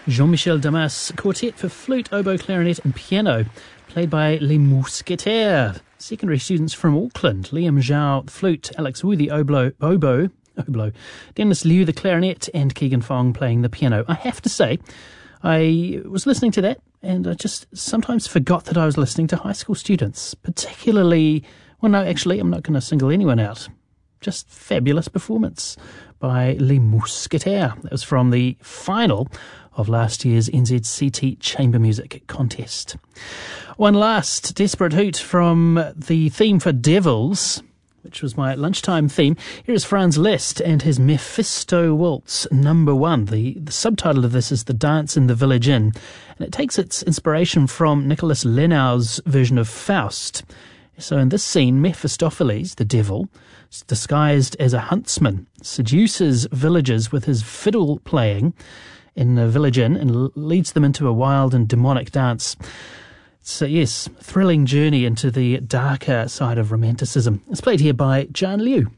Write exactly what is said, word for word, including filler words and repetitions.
Jean-Michel Damas Quartet for flute, oboe, clarinet and piano, played by Les Mousquetaires, secondary students from Auckland. Liam Zhao, the flute, Alex Wu, the oboe, oboe, oboe, Dennis Liu, the clarinet, and Keegan Fong playing the piano. I have to say, I was listening to that and I just sometimes forgot that I was listening to high school students, particularly, well, no, actually, I'm not going to single anyone out. Just fabulous performance by Les Mousquetaires. That was from the final of last year's N Z C T Chamber Music Contest. One last desperate hoot from the theme for Devils, which was my lunchtime theme. Here is Franz Liszt and his Mephisto Waltz number one. The, the subtitle of this is The Dance in the Village Inn, and it takes its inspiration from Nicholas Lenau's version of Faust. So in this scene, Mephistopheles, the devil, disguised as a huntsman, seduces villagers with his fiddle playing in a village inn and leads them into a wild and demonic dance. So yes, thrilling journey into the darker side of romanticism. It's played here by Zhang Liu.